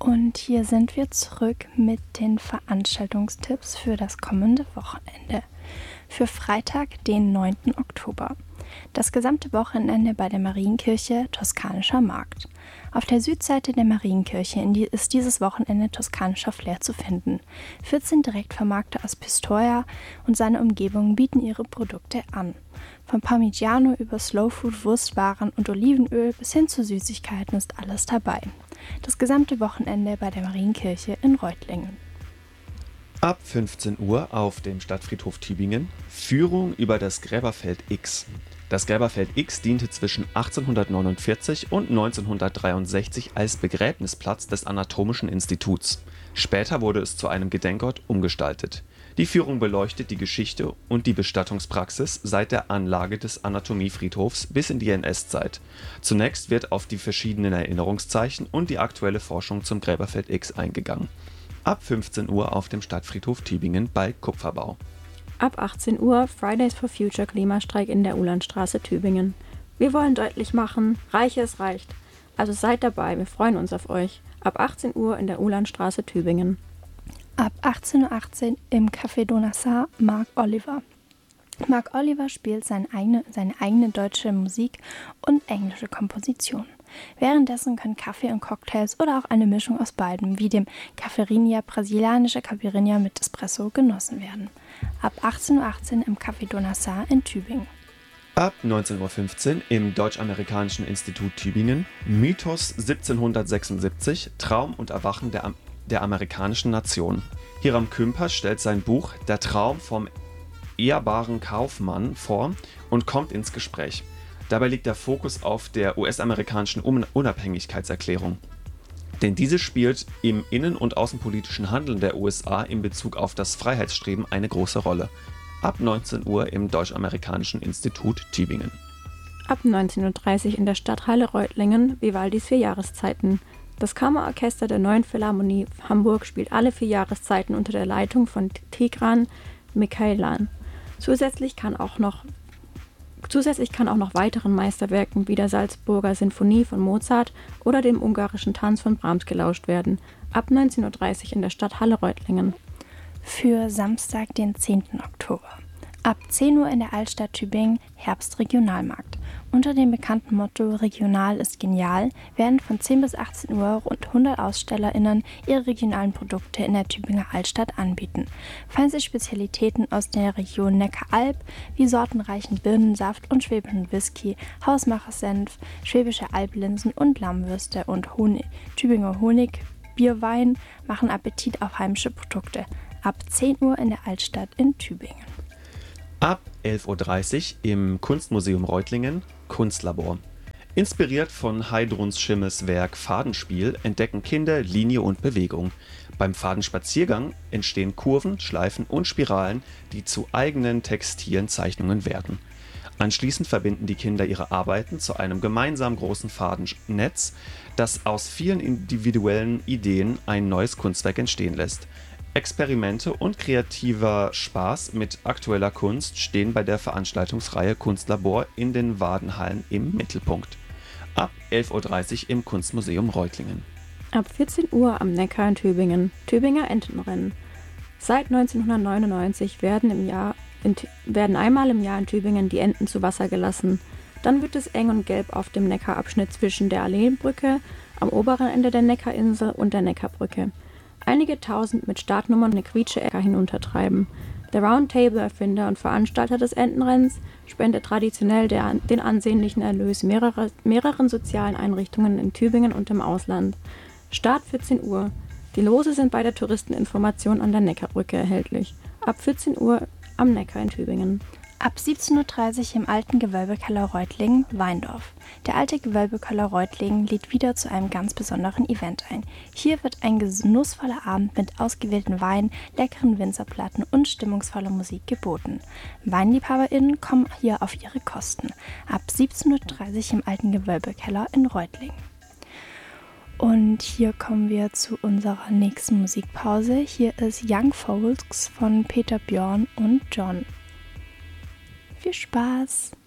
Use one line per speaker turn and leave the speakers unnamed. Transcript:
Und hier sind wir zurück mit den Veranstaltungstipps für das kommende Wochenende. Für Freitag, den 9. Oktober. Das gesamte Wochenende bei der Marienkirche Toskanischer Markt. Auf der Südseite der Marienkirche ist dieses Wochenende toskanischer Flair zu finden. 14 Direktvermarkter aus Pistoia und seiner Umgebung bieten ihre Produkte an. Vom Parmigiano über Slowfood, Wurstwaren und Olivenöl bis hin zu Süßigkeiten ist alles dabei. Das gesamte Wochenende bei der Marienkirche in Reutlingen.
Ab 15 Uhr auf dem Stadtfriedhof Tübingen Führung über das Gräberfeld X. Das Gräberfeld X diente zwischen 1849 und 1963 als Begräbnisplatz des Anatomischen Instituts. Später wurde es zu einem Gedenkort umgestaltet. Die Führung beleuchtet die Geschichte und die Bestattungspraxis seit der Anlage des Anatomiefriedhofs bis in die NS-Zeit. Zunächst wird auf die verschiedenen Erinnerungszeichen und die aktuelle Forschung zum Gräberfeld X eingegangen. Ab 15 Uhr auf dem Stadtfriedhof Tübingen bei Kupferbau.
Ab 18 Uhr Fridays for Future Klimastreik in der Ulandstraße Tübingen. Wir wollen deutlich machen, Reiches reicht. Also seid dabei, wir freuen uns auf euch. Ab 18 Uhr in der Ulandstraße Tübingen.
Ab 18:18 Uhr im Café Donassar Mark Oliver. Mark Oliver spielt seine eigene deutsche Musik und englische Komposition. Währenddessen können Kaffee und Cocktails oder auch eine Mischung aus beidem, wie dem Caipirinha, brasilianische Caipirinha mit Espresso, genossen werden. Ab 18:18 Uhr im Café Donassar in Tübingen.
Ab 19:15 Uhr im Deutsch-Amerikanischen Institut Tübingen Mythos 1776 – Traum und Erwachen der amerikanischen Nation. Hiram Kümper stellt sein Buch Der Traum vom ehrbaren Kaufmann vor und kommt ins Gespräch. Dabei liegt der Fokus auf der US-amerikanischen Unabhängigkeitserklärung. Denn diese spielt im innen- und außenpolitischen Handeln der USA in Bezug auf das Freiheitsstreben eine große Rolle. Ab 19 Uhr im Deutsch-Amerikanischen Institut Tübingen.
Ab 19:30 Uhr in der Stadthalle Reutlingen Vivaldis 4 Jahreszeiten. Das Kammerorchester der Neuen Philharmonie Hamburg spielt alle 4 Jahreszeiten unter der Leitung von Tigran Mikhailan. Zusätzlich kann auch noch weiteren Meisterwerken wie der Salzburger Sinfonie von Mozart oder dem ungarischen Tanz von Brahms gelauscht werden. Ab 19:30 Uhr in der Stadthalle Reutlingen.
Für Samstag, den 10. Oktober. Ab 10 Uhr in der Altstadt Tübingen Herbstregionalmarkt. Unter dem bekannten Motto Regional ist genial werden von 10 bis 18 Uhr rund 100 AusstellerInnen ihre regionalen Produkte in der Tübinger Altstadt anbieten. Feinste Spezialitäten aus der Region Neckaralb wie sortenreichen Birnensaft und schwäbischen Whisky, Hausmachersenf, schwäbische Alblinsen und Lammwürste und Honig. Tübinger Honig, Bierwein machen Appetit auf heimische Produkte. Ab 10 Uhr in der Altstadt in Tübingen.
Ab 11:30 Uhr im Kunstmuseum Reutlingen Kunstlabor. Inspiriert von Heidrun Schimmes Werk Fadenspiel entdecken Kinder Linie und Bewegung. Beim Fadenspaziergang entstehen Kurven, Schleifen und Spiralen, die zu eigenen textilen Zeichnungen werden. Anschließend verbinden die Kinder ihre Arbeiten zu einem gemeinsamen großen Fadennetz, das aus vielen individuellen Ideen ein neues Kunstwerk entstehen lässt. Experimente und kreativer Spaß mit aktueller Kunst stehen bei der Veranstaltungsreihe Kunstlabor in den Wadenhallen im Mittelpunkt. Ab 11:30 Uhr im Kunstmuseum Reutlingen.
Ab 14 Uhr am Neckar in Tübingen. Tübinger Entenrennen. Seit 1999 werden einmal im Jahr in Tübingen die Enten zu Wasser gelassen. Dann wird es eng und gelb auf dem Neckarabschnitt zwischen der Alleenbrücke am oberen Ende der Neckarinsel und der Neckarbrücke. Einige tausend mit Startnummern eine Quietsche-Äcker hinuntertreiben. Der Roundtable-Erfinder und Veranstalter des Entenrennens spendet traditionell den ansehnlichen Erlös mehreren sozialen Einrichtungen in Tübingen und im Ausland. Start 14 Uhr. Die Lose sind bei der Touristeninformation an der Neckarbrücke erhältlich. Ab 14 Uhr am Neckar in Tübingen.
Ab 17:30 Uhr im alten Gewölbekeller Reutlingen Weindorf. Der alte Gewölbekeller Reutlingen lädt wieder zu einem ganz besonderen Event ein. Hier wird ein genussvoller Abend mit ausgewählten Weinen, leckeren Winzerplatten und stimmungsvoller Musik geboten. WeinliebhaberInnen kommen hier auf ihre Kosten. Ab 17:30 Uhr im alten Gewölbekeller in Reutlingen. Und hier kommen wir zu unserer nächsten Musikpause. Hier ist Young Folks von Peter Bjorn und John. Viel Spaß!